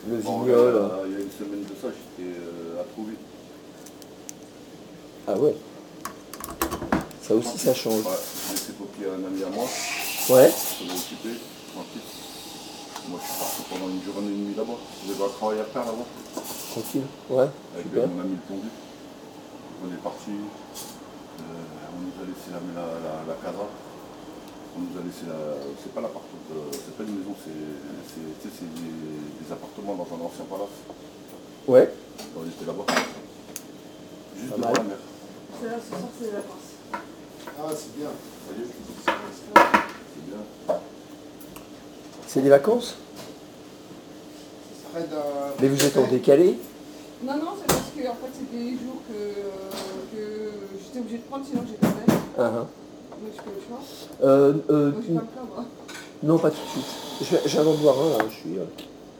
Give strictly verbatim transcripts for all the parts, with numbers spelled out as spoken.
le Bon, Vignol. là, il y a une semaine de ça, j'étais euh, à trouver. Ah ouais. Ça aussi, ça change. Ouais, j'ai laissé copier à un ami à moi, Ouais. je l'ai occupé, tranquille. Moi, je suis parti pendant une journée et demie là-bas. J'avais un travail à faire là-bas. Tranquille. Ouais. Avec Super. mon ami le tondu. On est parti. Euh, on nous a laissé la, la, la, la casa. On nous a laissé la. C'est pas l'appartement, c'est pas une maison, c'est c'est- c'est des, des appartements dans un ancien palace. Ouais. On était là-bas. Juste Pas devant mal. la mer. C'est là, ce soir, c'est les vacances. Ah, c'est bien. Vous voyez, c'est bien. C'est des vacances? Près d'un. Mais vous êtes en décalé? Non, non, c'est parce que en fait, c'est des jours que, que j'étais obligée de prendre, sinon j'étais belle. Ah, ah. Donc je peux le choix. Euh, euh, Donc je vais pas me plaindre. non, pas tout de suite. Je, je viens d'en boire un là. Je suis. euh,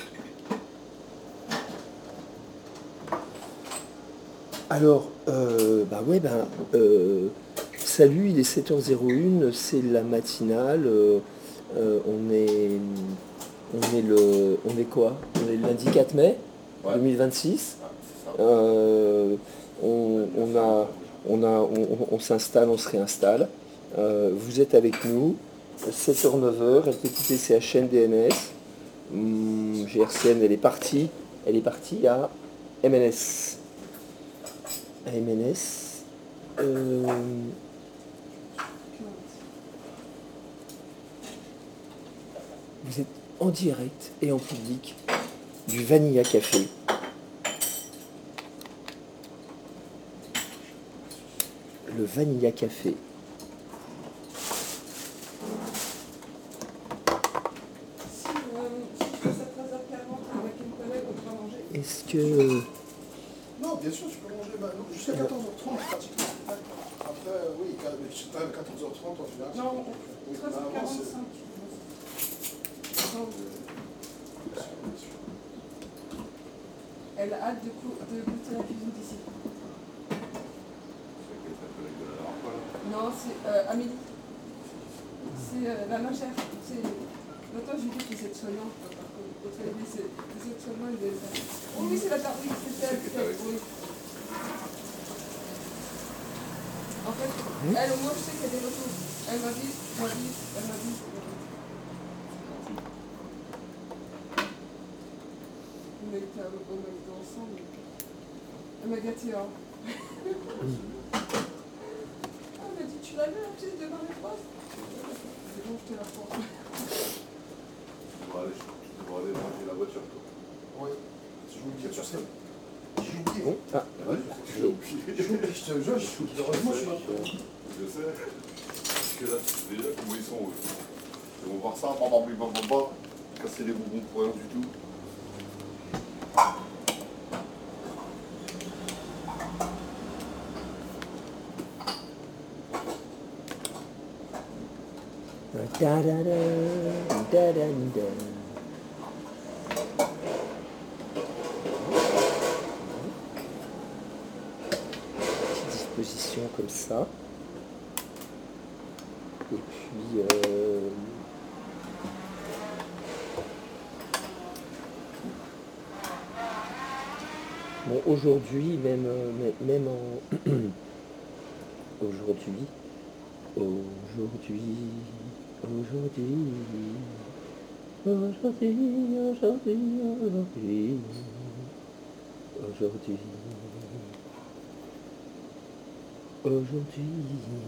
Alors, euh, bah ouais, ben, euh, salut, il est sept heures zéro un, c'est la matinale. euh, euh, on est, on est le, on est quoi? On est le lundi quatre mai Ouais. deux mille vingt-six. Ah, c'est ça. Euh, on, on a, on a, on, on- on s'installe, on se réinstalle. Euh, vous êtes avec nous. sept heures neuf heures, elle peut écouter C H N, D N S. Hum, G R C N, elle est partie. Elle est partie à M N S. À M N S. euh, vous êtes en direct et en public du Vanilla Café. Le Vanilla Café. Si, euh, si je passe à treize heures quarante avec une collègue, on va manger. Est-ce que... Non, bien sûr, tu peux manger bah, non, jusqu'à quatorze heures trente pratiquement. Après, euh, oui, quat- mais c'est à quatorze heures trente en général. c'est Non, bon. Oui, treize heures mais avant, c'est- quarante-cinq. Non, de- bien sûr, bien sûr. Elle a hâte de, cou- de goûter la cuisine d'ici. C'est avec ta collègue de la dernière fois, là. Non, c'est euh, Amélie. C'est euh, la lingère. C'est... L'autre, j'ai dit qu'ils étaient soignants. L'autre, elle dit c'est les autres soignants, ils les aiment. Oh oui, c'est la tarte. Oui, c'est elle. C'est c'est elle, avec- oui. En fait, elle, au moins, je sais qu'elle a des retours. Elle m'a dit, elle m'a dit, elle m'a dit. On a été, on a été ensemble. Elle m'a gâté, hein. Ah, elle m'a dit, tu l'as vu la petite de Marie-France? C'est bon, je te la prends. Tu devras aller, tu devras aller manger la voiture, toi. Oui. J'ai oublié, tu sais. J'ai oublié. Bon, ah, Ouais, je sais que j'ai oublié. J'ai oublié, je te jure, j'ai oublié. Heureusement, je suis là. Je sais. Parce que là, tu sais déjà comment ils sont. eux. Ils vont voir ça, bam, bam, bam, bam, bam, casser les bonbons pour rien du tout. da-da-da, da-da-da. Petite disposition comme ça. Et puis... euh, Bon, aujourd'hui, même, euh, mê- même en... aujourd'hui, aujourd'hui, aujourd'hui, aujourd'hui, aujourd'hui, aujourd'hui, aujourd'hui, aujourd'hui.